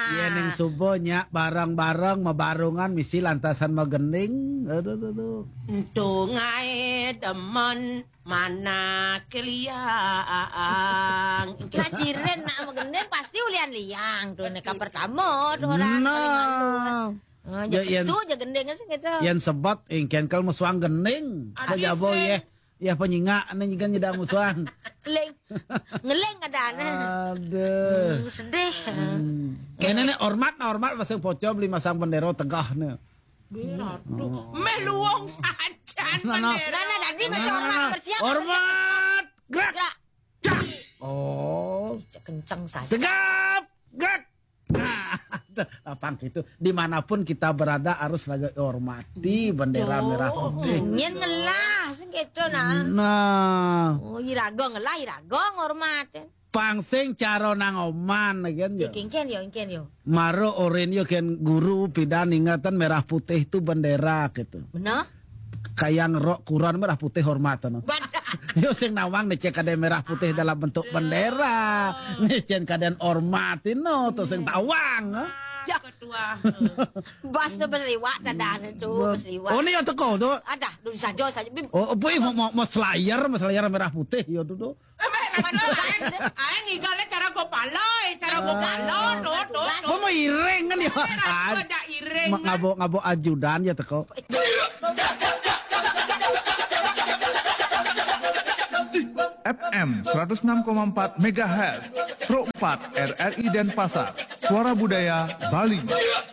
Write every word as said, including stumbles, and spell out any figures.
Yeneng subonya bareng-bareng mabarungan misi lantasan magending. Aduh aduh aduh. Tungai teman mana keliang. Kaciren nak magending pasti ulian liang tuh neka pertama tuh orang Nah. paling malu. Oh, Ya, ya yan- kesu aja gendeng sih gitu. Yang sebat ingken kal musuhan gending. Ada Kajabo isen. ya. Ya penyinga nih kan nyeda musuhan. Leng. Ngeleng ada ana. Aduh. Hmm, sedih. Kene nih hormat na hormat masang pocong lima sang bendero tegah nih. Aduh, meluong saja Nah, nah. bendera. Nah, nah, tadi masih hormat bersiap. Hormat. Gerak. Gerak. Cak. Oh. Kencang saja. Tegap. Gerak. Nah, apaan gitu. Dimanapun kita berada harus lagi hormati bendera merah putih. Nyen ngelah sih gitu nah. Nah, Oh, irago ngelah irago ngormat. pangsing caro nang oman kan ya. Ingken yo, ingken yo. Maro oren yo ken guru pidan ingatan merah putih itu bendera gitu. Bener? Kayak ngerok kuran merah putih hormatan. Badak. Yo sing nawang necek kade merah putih dalam bentuk bendera. Necen kaden hormatin no to sing tawang. ha? Ya ketua. Bas tuh besliwat dadan itu besliwat. Oh ini yang teko tuh. Ada, dulu saja saja. Bim. Oh, boy mau mau, mau selayar, mau selayar merah putih yo tuh tuh. Aing ngigale cara go paloy, cara go palo, do do. Mau mau ireng kan ya. Merah ada ireng. Ma- Ngabo ngabo ajudan ya teko. F M seratus enam koma empat megahertz, Pro empat R R I Denpasar, Suara Budaya Bali.